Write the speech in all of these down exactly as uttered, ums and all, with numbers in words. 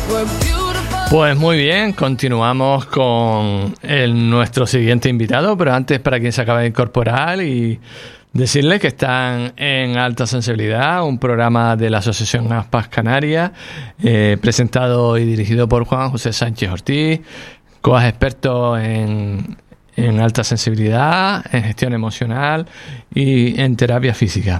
Pues muy bien, continuamos con el, nuestro siguiente invitado, pero antes, para quien se acaba de incorporar, y decirles que están en Alta Sensibilidad, un programa de la Asociación Aspas Canarias, eh, presentado y dirigido por Juan José Sánchez Ortiz, coas experto en, en alta sensibilidad, en gestión emocional y en terapia física.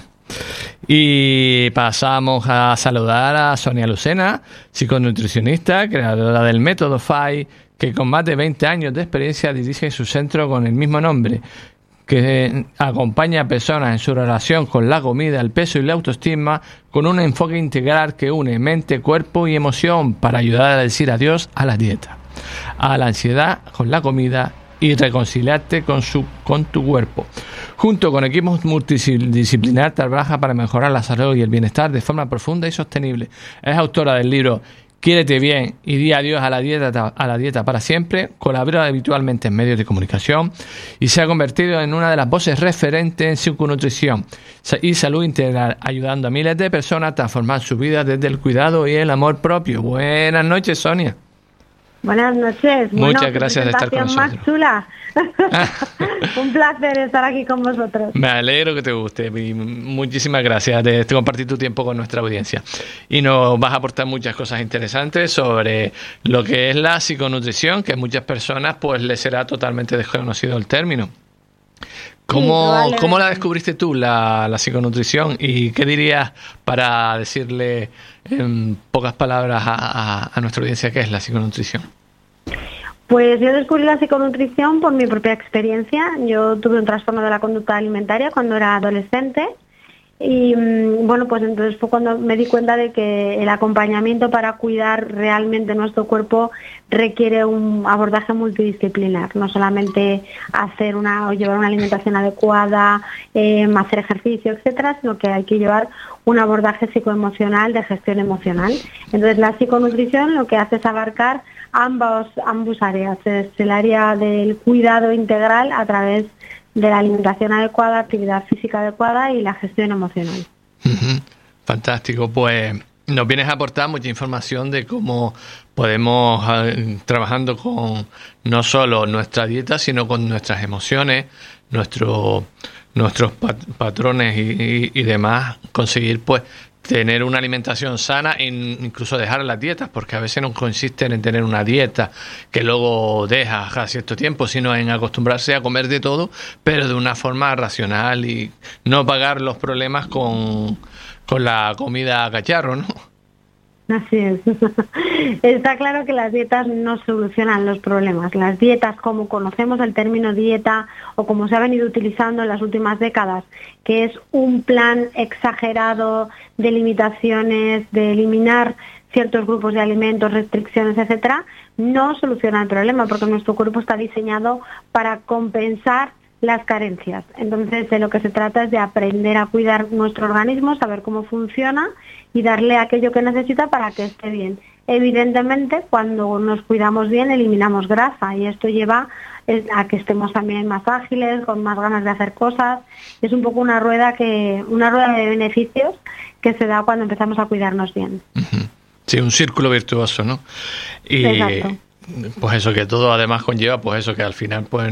Y pasamos a saludar a Sonia Lucena, psiconutricionista, creadora del método F A I, que con más de veinte años de experiencia dirige su centro con el mismo nombre, que acompaña a personas en su relación con la comida, el peso y la autoestima, con un enfoque integral que une mente, cuerpo y emoción para ayudar a decir adiós a la dieta, a la ansiedad con la comida y reconciliarte con, su, con tu cuerpo. Junto con equipos multidisciplinar, trabaja para mejorar la salud y el bienestar de forma profunda y sostenible. Es autora del libro Quiérete bien y di adiós a la dieta, a la dieta para siempre. Colabora habitualmente en medios de comunicación y se ha convertido en una de las voces referentes en psiconutrición y salud integral, ayudando a miles de personas a transformar su vida desde el cuidado y el amor propio. Buenas noches, Sonia. Buenas noches. Muchas bueno, gracias de estar con nosotros. Más chula. Un placer estar aquí con vosotros. Me alegro que te guste y muchísimas gracias de compartir tu tiempo con nuestra audiencia. Y nos vas a aportar muchas cosas interesantes sobre lo que es la psiconutrición, que a muchas personas pues les será totalmente desconocido el término. ¿Cómo, sí, ¿cómo la descubriste tú, la, la psiconutrición? ¿Y qué dirías para decirle en pocas palabras a, a, a nuestra audiencia qué es la psiconutrición? Pues yo descubrí la psiconutrición por mi propia experiencia. Yo tuve un trastorno de la conducta alimentaria cuando era adolescente y bueno, pues entonces fue cuando me di cuenta de que el acompañamiento para cuidar realmente nuestro cuerpo requiere un abordaje multidisciplinar, no solamente hacer una o llevar una alimentación adecuada, eh, hacer ejercicio, etcétera, sino que hay que llevar un abordaje psicoemocional de gestión emocional. Entonces la psiconutrición lo que hace es abarcar ambos ambos áreas, es el área del cuidado integral a través de la alimentación adecuada, actividad física adecuada y la gestión emocional. Uh-huh. Fantástico, pues nos vienes a aportar mucha información de cómo podemos, eh, trabajando con no solo nuestra dieta, sino con nuestras emociones, nuestro, nuestros pat- patrones y, y, y demás, conseguir pues tener una alimentación sana e incluso dejar las dietas, porque a veces no consiste en tener una dieta que luego dejas a cierto tiempo, sino en acostumbrarse a comer de todo, pero de una forma racional y no pagar los problemas con, con la comida a cacharro, ¿no? Así es. Está claro que las dietas no solucionan los problemas. Las dietas, como conocemos el término dieta o como se ha venido utilizando en las últimas décadas, que es un plan exagerado de limitaciones, de eliminar ciertos grupos de alimentos, restricciones, etcétera, no soluciona el problema porque nuestro cuerpo está diseñado para compensar las carencias. Entonces, de lo que se trata es de aprender a cuidar nuestro organismo, saber cómo funciona y darle aquello que necesita para que esté bien. Evidentemente, cuando nos cuidamos bien, eliminamos grasa y esto lleva a que estemos también más ágiles, con más ganas de hacer cosas. Es un poco una rueda que una rueda de beneficios que se da cuando empezamos a cuidarnos bien. Sí, un círculo virtuoso, ¿no? Y exacto. Pues eso, que todo además conlleva, pues eso, que al final, pues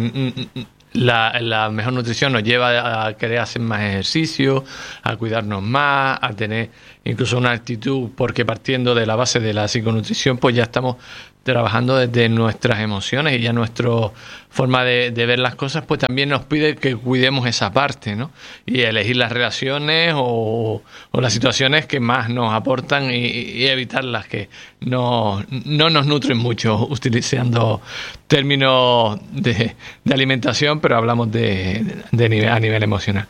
La, la mejor nutrición nos lleva a querer hacer más ejercicio, a cuidarnos más, a tener incluso una actitud, porque partiendo de la base de la psiconutrición, pues ya estamos trabajando desde nuestras emociones y ya nuestra forma de, de ver las cosas, pues también nos pide que cuidemos esa parte, ¿no? Y elegir las relaciones o, o las situaciones que más nos aportan y, y evitar las que no, no nos nutren mucho, utilizando términos de, de alimentación, pero hablamos de, de nivel, a nivel emocional.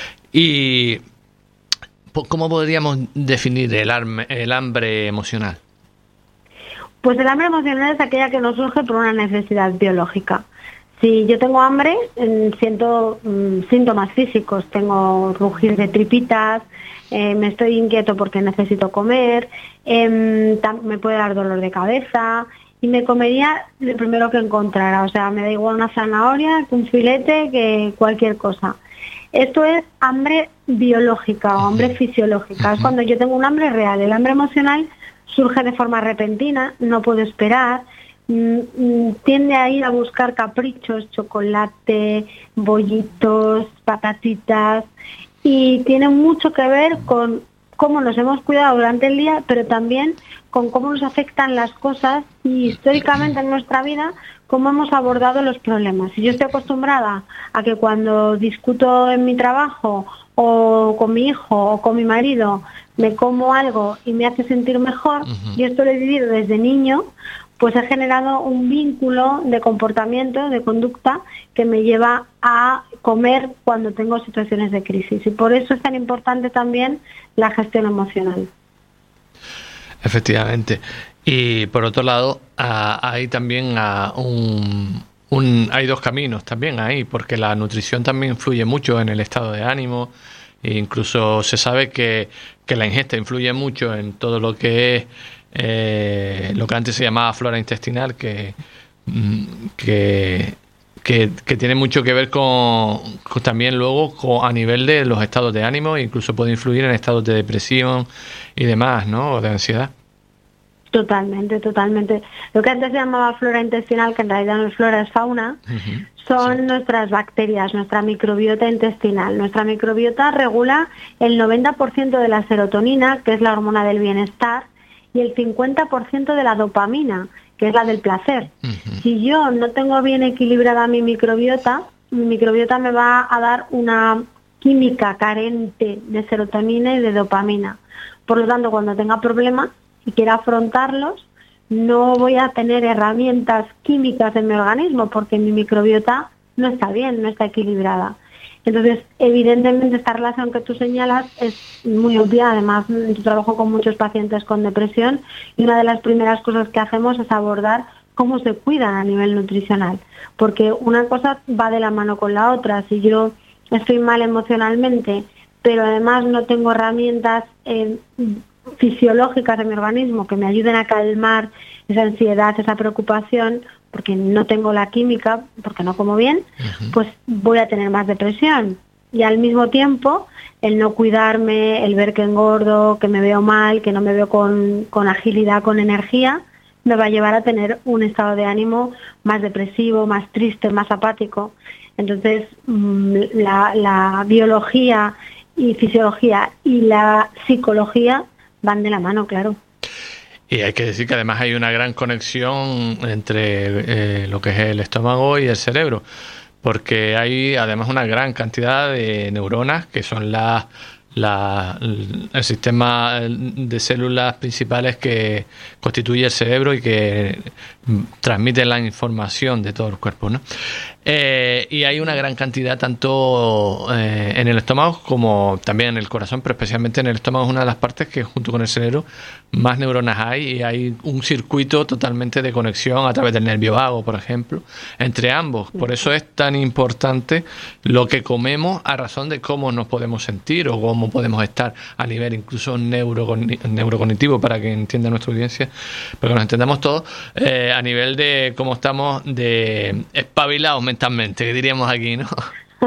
Y ¿cómo podríamos definir el, arme, el hambre emocional? Pues el hambre emocional es aquella que nos surge por una necesidad biológica. Si yo tengo hambre, siento mm, síntomas físicos, tengo rugir de tripitas, eh, me estoy inquieto porque necesito comer, eh, me puede dar dolor de cabeza y me comería lo primero que encontrara. O sea, me da igual una zanahoria, que un filete, que cualquier cosa. Esto es hambre biológica o hambre fisiológica. Es cuando yo tengo un hambre real. El hambre emocional surge de forma repentina, no puedo esperar, mm, tiende a ir a buscar caprichos, chocolate, bollitos, patatitas, y tiene mucho que ver con cómo nos hemos cuidado durante el día, pero también con cómo nos afectan las cosas y históricamente en nuestra vida, cómo hemos abordado los problemas. Si yo estoy acostumbrada a que cuando discuto en mi trabajo o con mi hijo o con mi marido me como algo y me hace sentir mejor, uh-huh. y esto lo he vivido desde niño, pues he generado un vínculo de comportamiento, de conducta, que me lleva a comer cuando tengo situaciones de crisis. Y por eso es tan importante también la gestión emocional. Efectivamente. Y por otro lado, a, hay también a un, un... hay dos caminos también ahí, porque la nutrición también influye mucho en el estado de ánimo. E incluso se sabe que, que la ingesta influye mucho en todo lo que es Eh, lo que antes se llamaba flora intestinal, que, que, que, que tiene mucho que ver con, con también luego con, a nivel de los estados de ánimo, e incluso puede influir en estados de depresión y demás, ¿no? O de ansiedad. Totalmente, totalmente. Lo que antes se llamaba flora intestinal, que en realidad no es flora, es fauna, uh-huh. son sí. nuestras bacterias, nuestra microbiota intestinal. Nuestra microbiota regula el noventa por ciento de la serotonina, que es la hormona del bienestar, y el cincuenta por ciento de la dopamina, que es la del placer. Uh-huh. Si yo no tengo bien equilibrada mi microbiota, mi microbiota me va a dar una química carente de serotonina y de dopamina. Por lo tanto, cuando tenga problemas y quiera afrontarlos, no voy a tener herramientas químicas en mi organismo porque mi microbiota no está bien, no está equilibrada. Entonces, evidentemente, esta relación que tú señalas es muy obvia. Además, yo trabajo con muchos pacientes con depresión y una de las primeras cosas que hacemos es abordar cómo se cuidan a nivel nutricional. Porque una cosa va de la mano con la otra. Si yo estoy mal emocionalmente, pero además no tengo herramientas eh, fisiológicas de mi organismo que me ayuden a calmar esa ansiedad, esa preocupación, porque no tengo la química, porque no como bien, uh-huh. pues voy a tener más depresión. Y al mismo tiempo, el no cuidarme, el ver que engordo, que me veo mal, que no me veo con, con agilidad, con energía, me va a llevar a tener un estado de ánimo más depresivo, más triste, más apático. Entonces, la, la biología y fisiología y la psicología van de la mano, claro. Y hay que decir que además hay una gran conexión entre eh, lo que es el estómago y el cerebro, porque hay además una gran cantidad de neuronas que son las la, el sistema de células principales que constituye el cerebro y que transmiten la información de todo el cuerpo, ¿no? Eh, y hay una gran cantidad tanto eh, en el estómago como también en el corazón, pero especialmente en el estómago es una de las partes que junto con el cerebro más neuronas hay, y hay un circuito totalmente de conexión a través del nervio vago, por ejemplo, entre ambos. Por eso es tan importante lo que comemos a razón de cómo nos podemos sentir o cómo podemos estar a nivel incluso neurocogn- neurocognitivo, para que entienda nuestra audiencia, para que nos entendamos todos, eh, a nivel de cómo estamos de espabilados mentalmente, que diríamos aquí, ¿no?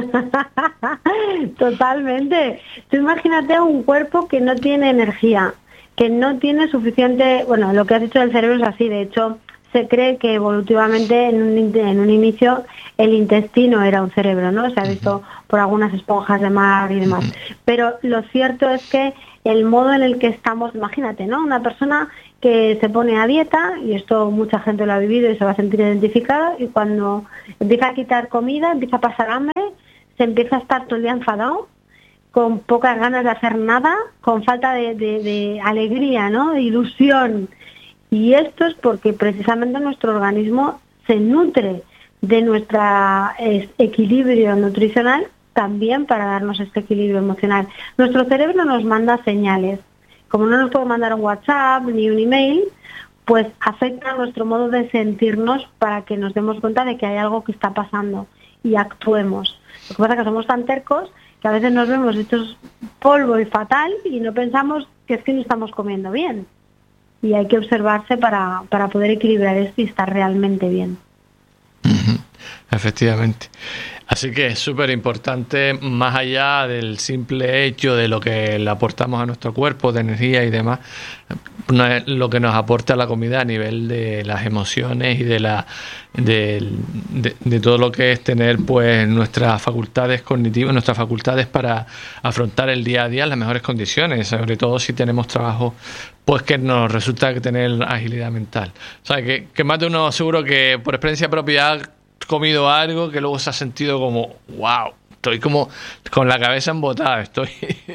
Totalmente. Tú imagínate un cuerpo que no tiene energía, que no tiene suficiente... Bueno, lo que has dicho del cerebro es así. De hecho, se cree que evolutivamente en un, en un inicio el intestino era un cerebro, ¿no? Se ha visto por algunas esponjas de mar y demás. Pero lo cierto es que el modo en el que estamos, imagínate, ¿no? Una persona que se pone a dieta, y esto mucha gente lo ha vivido y se va a sentir identificada, y cuando empieza a quitar comida, empieza a pasar hambre, se empieza a estar todo el día enfadado, con pocas ganas de hacer nada, con falta de, de, de alegría, ¿no? De ilusión. Y esto es porque precisamente nuestro organismo se nutre de nuestro equilibrio nutricional también para darnos este equilibrio emocional. Nuestro cerebro nos manda señales. Como no nos puede mandar un WhatsApp ni un email, pues afecta nuestro modo de sentirnos para que nos demos cuenta de que hay algo que está pasando y actuemos. Lo que pasa es que somos tan tercos que a veces nos vemos hechos polvo y fatal y no pensamos que es que no estamos comiendo bien. Y hay que observarse para, para poder equilibrar esto y estar realmente bien. Uh-huh. Efectivamente. Así que es súper importante, más allá del simple hecho de lo que le aportamos a nuestro cuerpo, de energía y demás, lo que nos aporta la comida a nivel de las emociones y de la de, de, de todo lo que es tener pues nuestras facultades cognitivas, nuestras facultades para afrontar el día a día en las mejores condiciones, sobre todo si tenemos trabajo pues que nos resulta tener agilidad mental. O sea, que, que más de uno seguro que por experiencia propia ha comido algo que luego se ha sentido como wow, estoy como con la cabeza embotada, estoy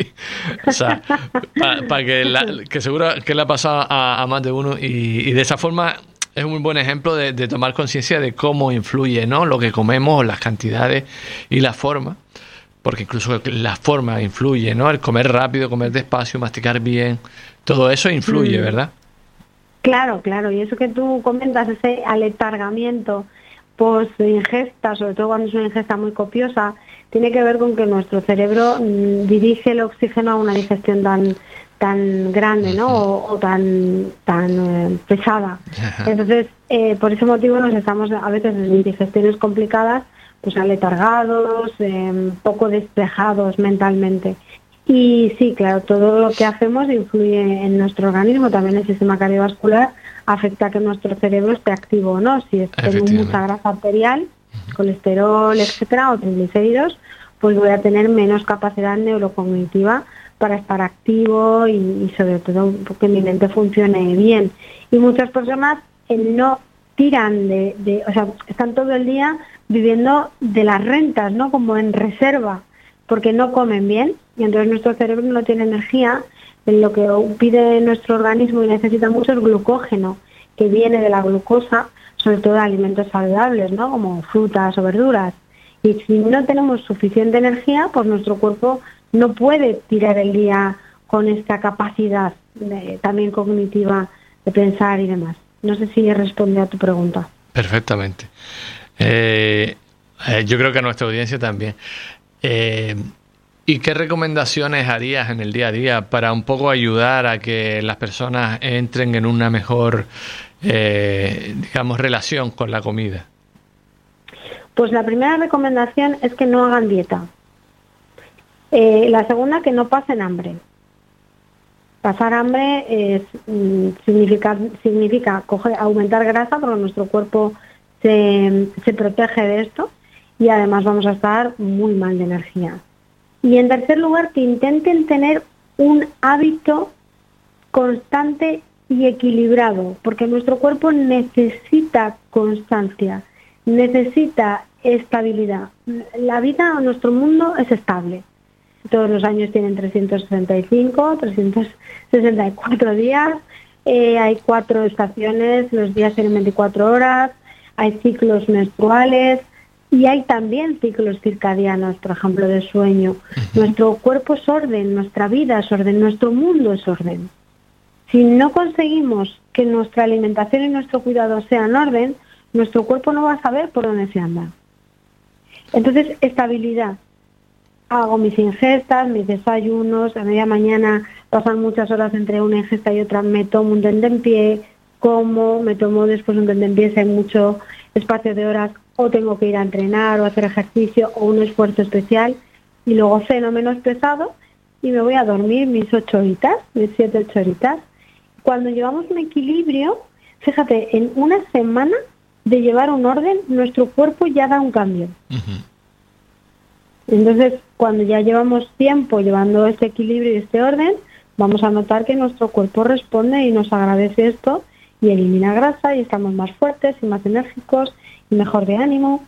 o sea, para pa que, la, que seguro que le ha pasado a, a más de uno y, y de esa forma es un muy buen ejemplo de, de tomar conciencia de cómo influye, ¿no?, lo que comemos, las cantidades y la forma, porque incluso la forma influye, ¿no?, el comer rápido, comer despacio, masticar bien, todo eso influye, ¿verdad? Claro, claro, y eso que tú comentas, ese aletargamiento post ingesta, sobre todo cuando es una ingesta muy copiosa, tiene que ver con que nuestro cerebro mmm, dirige el oxígeno a una digestión tan tan grande, ¿no?, o, o tan tan eh, pesada. Entonces, eh, por ese motivo nos estamos a veces en digestiones complicadas, pues aletargados, eh, poco despejados mentalmente. Y sí, claro, todo lo que hacemos influye en nuestro organismo, también el sistema cardiovascular afecta a que nuestro cerebro esté activo o no. Si tenemos mucha grasa arterial, uh-huh. colesterol, etcétera, o triglicéridos, pues voy a tener menos capacidad neurocognitiva para estar activo y, y sobre todo que mi mente funcione bien. Y muchas personas eh, no tiran de, de, o sea, están todo el día viviendo de las rentas, ¿no?, como en reserva, porque no comen bien y entonces nuestro cerebro no tiene energía. Lo que pide nuestro organismo y necesita mucho es glucógeno, que viene de la glucosa, sobre todo de alimentos saludables, ¿no?, como frutas o verduras. Y si no tenemos suficiente energía, pues nuestro cuerpo no puede tirar el día con esta capacidad de, también cognitiva de pensar y demás. No sé si responde a tu pregunta. Perfectamente. Eh, eh, yo creo que a nuestra audiencia también. Eh, ¿Y qué recomendaciones harías en el día a día para un poco ayudar a que las personas entren en una mejor, eh, digamos, relación con la comida? Pues la primera recomendación es que no hagan dieta. Eh, la segunda, que no pasen hambre. Pasar hambre es, mm, significa, significa coger, aumentar grasa, porque nuestro cuerpo se, se protege de esto y además vamos a estar muy mal de energía. Y en tercer lugar, que intenten tener un hábito constante y equilibrado, porque nuestro cuerpo necesita constancia, necesita estabilidad. La vida, nuestro mundo es estable. Todos los años tienen trescientos sesenta y cinco, trescientos sesenta y cuatro días, eh, hay cuatro estaciones, los días tienen veinticuatro horas, hay ciclos menstruales, y hay también ciclos circadianos, por ejemplo, de sueño. Uh-huh. Nuestro cuerpo es orden, nuestra vida es orden, nuestro mundo es orden. Si no conseguimos que nuestra alimentación y nuestro cuidado sean orden, nuestro cuerpo no va a saber por dónde se anda. Entonces, estabilidad. Hago mis ingestas, mis desayunos, a media mañana pasan muchas horas entre una ingesta y otra, me tomo un tentempié, como, me tomo después un tentempié si hay mucho espacio de horas, o tengo que ir a entrenar o hacer ejercicio o un esfuerzo especial, y luego ceno menos pesado y me voy a dormir mis ocho horitas, mis siete, ocho horitas. Cuando llevamos un equilibrio, fíjate, en una semana de llevar un orden, nuestro cuerpo ya da un cambio. Uh-huh. Entonces, cuando ya llevamos tiempo llevando este equilibrio y este orden, vamos a notar que nuestro cuerpo responde y nos agradece esto y elimina grasa y estamos más fuertes y más enérgicos y mejor de ánimo.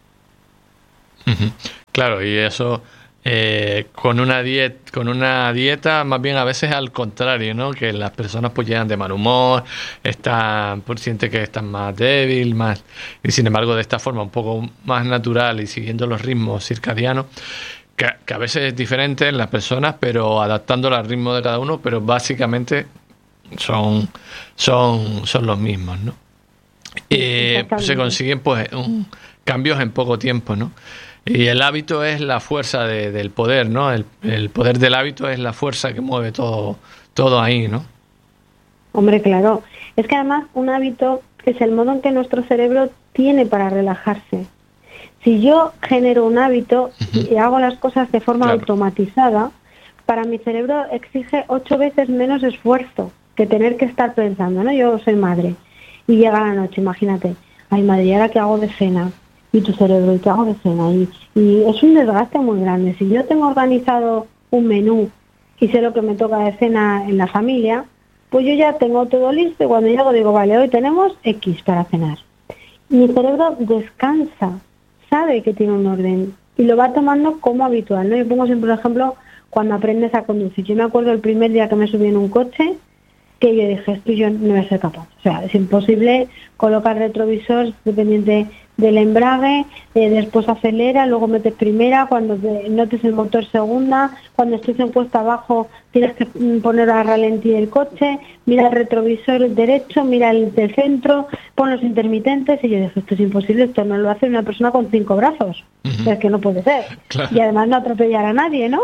Uh-huh. Claro, y eso eh, con una dieta, con una dieta más bien a veces al contrario, ¿no? Que las personas pues llegan de mal humor, están, pues, sienten que están más débil, más, y sin embargo de esta forma un poco más natural y siguiendo los ritmos circadianos, que, que a veces es diferente en las personas, pero adaptándolo al ritmo de cada uno, pero básicamente son son son los mismos, ¿no? Eh, se consiguen pues un, cambios en poco tiempo, ¿no? Y el hábito es la fuerza de, del poder, ¿no? El, el poder del hábito es la fuerza que mueve todo todo ahí, ¿no? Hombre, claro. Es que además un hábito es el modo en que nuestro cerebro tiene para relajarse. Si yo genero un hábito y hago las cosas de forma claro. automatizada, para mi cerebro exige ocho veces menos esfuerzo que tener que estar pensando, ¿no? Yo soy madre y llega la noche, imagínate, ay madre, ¿y ahora qué hago de cena? Y tu cerebro, ¿y qué hago de cena? Y, y es un desgaste muy grande. Si yo tengo organizado un menú y sé lo que me toca de cena en la familia, pues yo ya tengo todo listo y cuando llego digo, vale, hoy tenemos X para cenar. Mi cerebro descansa, sabe que tiene un orden y lo va tomando como habitual, ¿no? Yo pongo siempre, por ejemplo, cuando aprendes a conducir. Yo me acuerdo el primer día que me subí en un coche, que yo dije, esto yo no voy a ser capaz. O sea, es imposible colocar retrovisor dependiente del embrague, eh, después acelera, luego metes primera, cuando te, notes el motor segunda, cuando estés en cuesta abajo tienes que poner a ralentí el coche, mira el retrovisor derecho, mira el del centro, pon los intermitentes, y yo dije, esto es imposible, esto no lo hace una persona con cinco brazos, uh-huh. O sea, es que no puede ser, claro. Y además no atropellar a nadie, ¿no?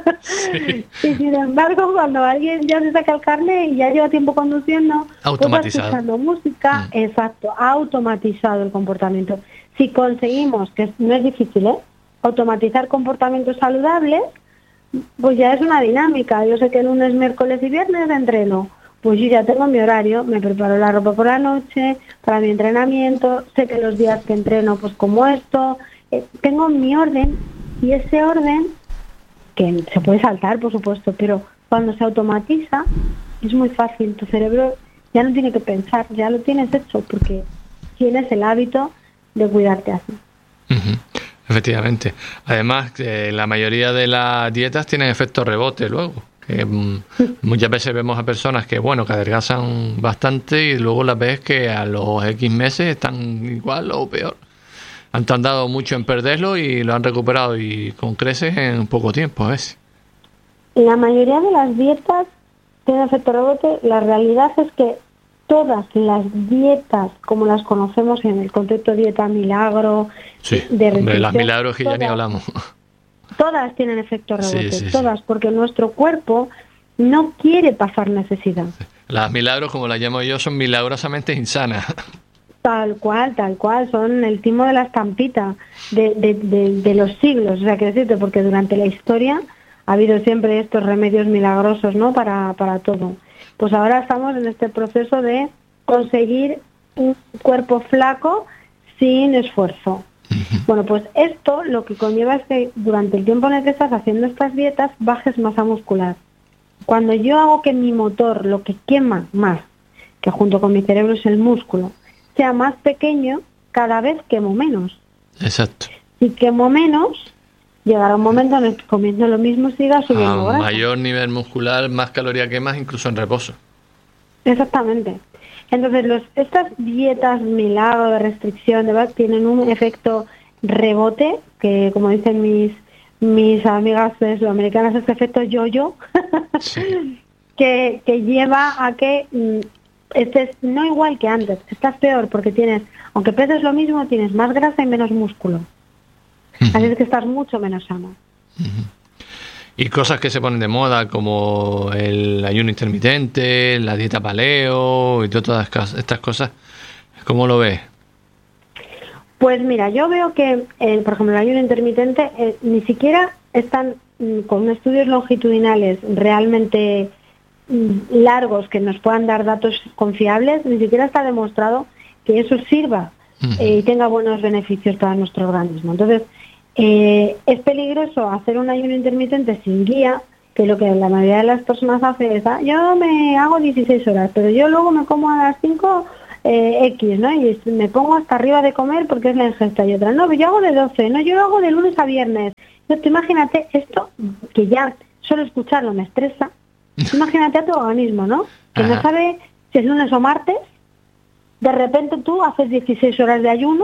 Sí. Y sin embargo, cuando alguien ya se saca el carnet y ya lleva tiempo conduciendo, automatizado, pues escuchando música, uh-huh. Exacto, ha automatizado el comportamiento. Si conseguimos, que no es difícil, ¿eh? automatizar comportamientos saludables, pues ya es una dinámica. Yo sé que lunes, miércoles y viernes entreno, pues yo ya tengo mi horario, me preparo la ropa por la noche para mi entrenamiento, sé que los días que entreno, pues como esto, eh, tengo mi orden, y ese orden, que se puede saltar, por supuesto, pero cuando se automatiza es muy fácil. Tu cerebro ya no tiene que pensar, ya lo tienes hecho porque tienes el hábito de cuidarte así. Uh-huh. Efectivamente. Además, eh, la mayoría de las dietas tienen efecto rebote luego. Que, mm, muchas veces vemos a personas que, bueno, que adelgazan bastante y luego las ves que a los X meses están igual o peor. Han tardado mucho en perderlo y lo han recuperado y con creces en poco tiempo a veces. La mayoría de las dietas tienen efecto rebote. La realidad es que todas las dietas, como las conocemos en el concepto dieta milagro, sí, de hombre, las milagros que todas, ya ni hablamos. Todas tienen efecto rebote, sí, sí, todas, sí. Porque nuestro cuerpo no quiere pasar necesidad. Sí. Las milagros, como las llamo yo, son milagrosamente insanas. Tal cual, tal cual, son el timo de la estampita de, de, de, de los siglos, o sea, quiero decirte, porque durante la historia ha habido siempre estos remedios milagrosos, ¿no? Para, para todo. Pues ahora estamos en este proceso de conseguir un cuerpo flaco sin esfuerzo. Uh-huh. Bueno, pues esto lo que conlleva es que durante el tiempo en el que estás haciendo estas dietas bajes masa muscular. Cuando yo hago que mi motor, lo que quema más, que junto con mi cerebro es el músculo, sea más pequeño, cada vez quemo menos. Exacto. Si quemo menos, llegará un momento en el que comiendo lo mismo siga subiendo grasa. A mayor nivel muscular, más caloría quemas, incluso en reposo. Exactamente. Entonces, los, estas dietas milagro de restricción de verdad tienen un efecto rebote, que como dicen mis mis amigas sudamericanas, es efecto yo-yo, sí. que, que lleva a que mm, estés no igual que antes, estás peor porque tienes, aunque peses lo mismo, tienes más grasa y menos músculo. Uh-huh. Así es que estás mucho menos sano. Uh-huh. Y cosas que se ponen de moda como el ayuno intermitente, la dieta paleo y todas estas cosas, ¿cómo lo ves? Pues mira, yo veo que, eh, por ejemplo, el ayuno intermitente eh, ni siquiera están mm, con estudios longitudinales realmente mm, largos que nos puedan dar datos confiables, ni siquiera está demostrado que eso sirva uh-huh. eh, y tenga buenos beneficios para nuestro organismo. Entonces, eh, es peligroso hacer un ayuno intermitente sin guía, que lo que la mayoría de las personas hace es, ah, yo me hago dieciséis horas, pero yo luego me como a las cinco eh, X, ¿no? Y me pongo hasta arriba de comer porque es la ingesta, y otra, no, pero yo hago de doce, no, yo lo hago de lunes a viernes. Entonces, imagínate esto, que ya solo escucharlo me estresa, imagínate a tu organismo, ¿no? Que Ajá. no sabe si es lunes o martes, de repente tú haces dieciséis horas de ayuno,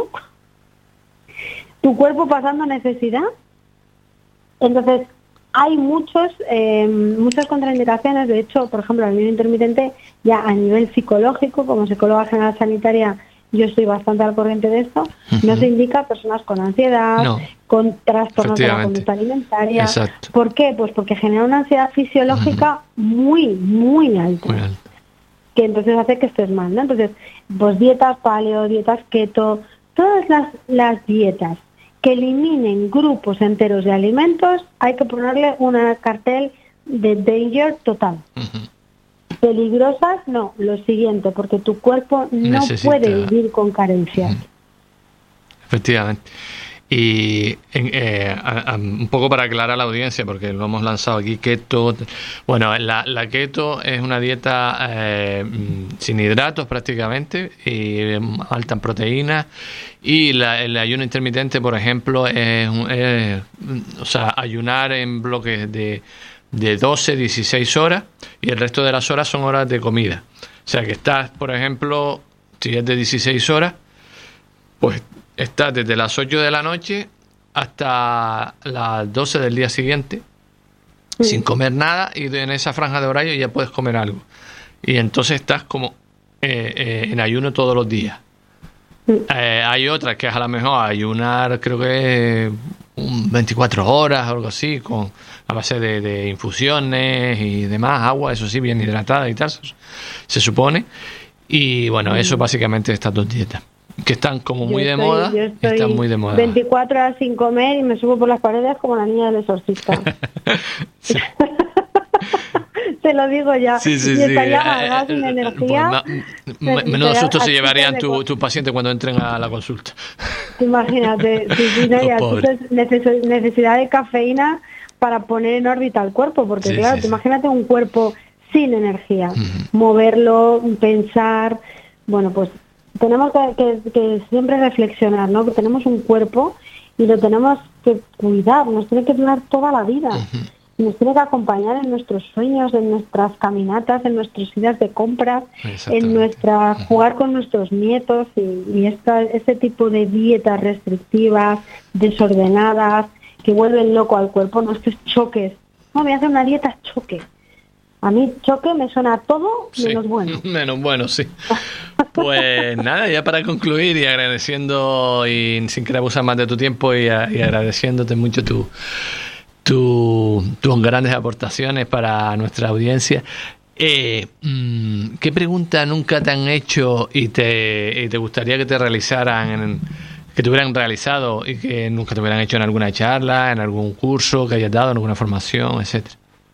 tu cuerpo pasando necesidad. Entonces, hay muchos eh, muchas contraindicaciones. De hecho, por ejemplo, el ayuno intermitente, ya a nivel psicológico, como psicóloga general sanitaria, yo estoy bastante al corriente de esto, uh-huh. no se indica a personas con ansiedad, no. con trastornos de la conducta alimentaria. Exacto. ¿Por qué? Pues porque genera una ansiedad fisiológica uh-huh. muy, muy alta. Muy alta. Que entonces hace que estés mal, ¿no? Entonces, pues dietas paleo, dietas keto, todas las, las dietas que eliminen grupos enteros de alimentos, hay que ponerle un cartel de danger total. Uh-huh. Peligrosas, no, lo siguiente, porque tu cuerpo no Necesita... puede vivir con carencias. Uh-huh. Efectivamente. Y eh, a, a, un poco para aclarar a la audiencia, porque lo hemos lanzado aquí, keto. Bueno, la, la keto es una dieta eh, sin hidratos prácticamente, y alta en proteínas. Y la, el ayuno intermitente, por ejemplo, es, es o sea, ayunar en bloques de, de doce, dieciséis horas, y el resto de las horas son horas de comida. O sea que estás, por ejemplo, si es de dieciséis horas, pues estás desde las ocho de la noche hasta las doce del día siguiente, sí, sin comer nada, y en esa franja de horario ya puedes comer algo. Y entonces estás como eh, eh, en ayuno todos los días. Sí. Eh, hay otras que es a lo mejor ayunar, creo que un veinticuatro horas o algo así, con a base de, de infusiones y demás, agua, eso sí, bien hidratada y tal, se supone. Y bueno, sí, eso básicamente estas dos dietas, que están como muy yo de estoy, moda, yo estoy están muy de moda. veinticuatro horas sin comer y me subo por las paredes como la niña del exorcista. Sí. Te lo digo ya. Sí, sí, y sí. estaría amargada sin energía. Pues, menudo susto se llevarían tus tu pacientes cuando entren a la consulta. Imagínate, sí, sí, no, ya, entonces, necesidad de cafeína para poner en órbita al cuerpo, porque sí, claro, sí, sí. Imagínate un cuerpo sin energía, uh-huh. moverlo, pensar, bueno, pues tenemos que, que, que siempre reflexionar, ¿no? Que tenemos un cuerpo y lo tenemos que cuidar, nos tiene que durar toda la vida. Uh-huh. Nos tiene que acompañar en nuestros sueños, en nuestras caminatas, en nuestras idas de compras, en nuestra jugar con nuestros nietos, y, y esta, este tipo de dietas restrictivas, desordenadas, que vuelven loco al cuerpo, no estos choques. No, voy a hacer una dieta choque. A mí choque me suena todo menos sí, bueno. Menos bueno, sí. Pues nada, ya para concluir y agradeciendo, y sin querer abusar más de tu tiempo, y, a, y agradeciéndote mucho tu... Tu, tus grandes aportaciones para nuestra audiencia. Eh, ¿Qué pregunta nunca te han hecho y te, y te gustaría que te realizaran, en, que te hubieran realizado y que nunca te hubieran hecho en alguna charla, en algún curso que hayas dado, en alguna formación, etcétera?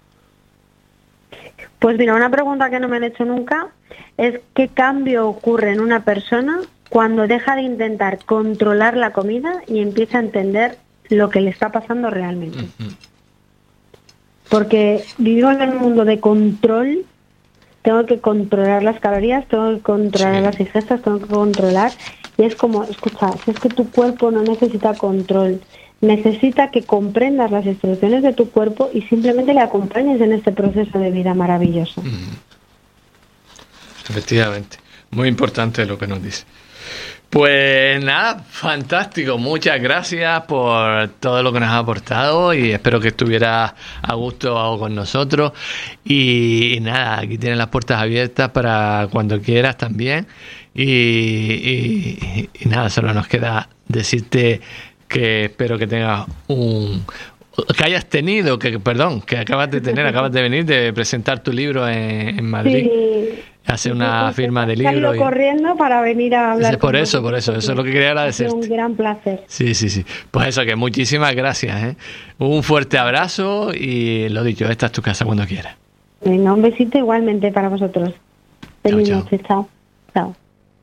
Pues mira, una pregunta que no me han hecho nunca es ¿qué cambio ocurre en una persona cuando deja de intentar controlar la comida y empieza a entender lo que le está pasando realmente? Uh-huh. Porque vivimos en un mundo de control. Tengo que controlar las calorías, tengo que controlar sí. las ingestas, tengo que controlar, y es como, escucha, si es que tu cuerpo no necesita control, necesita que comprendas las instrucciones de tu cuerpo y simplemente le acompañes en este proceso de vida maravilloso. Uh-huh. Efectivamente, muy importante lo que nos dice. Pues nada, fantástico. Muchas gracias por todo lo que nos has aportado, y espero que estuvieras a gusto con nosotros. Y, y nada, aquí tienes las puertas abiertas para cuando quieras también. Y, y, y nada, solo nos queda decirte que espero que tengas un... que hayas tenido, que perdón, que acabas de tener, acabas de venir de presentar tu libro en, en Madrid. Sí. Hace una firma de libro. He ido corriendo para venir a hablar. Por eso, por eso, eso es lo que quería agradecerte. Un gran placer. Sí, sí, sí. Pues eso, que muchísimas gracias, ¿eh? Un fuerte abrazo y lo dicho, esta es tu casa cuando quieras. Venga, un besito igualmente para vosotros. Feliz noche, chao. Chao.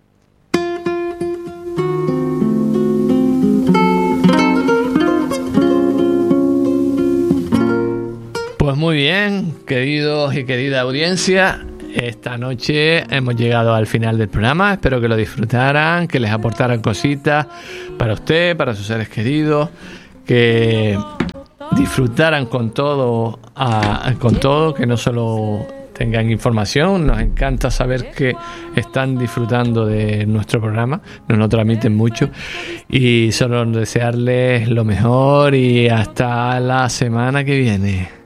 Pues muy bien, queridos y querida audiencia. Esta noche hemos llegado al final del programa. Espero que lo disfrutaran, que les aportaran cositas para usted, para sus seres queridos, que disfrutaran con todo, a, con todo, que no solo tengan información. Nos encanta saber que están disfrutando de nuestro programa, nos lo transmiten mucho, y solo desearles lo mejor y hasta la semana que viene.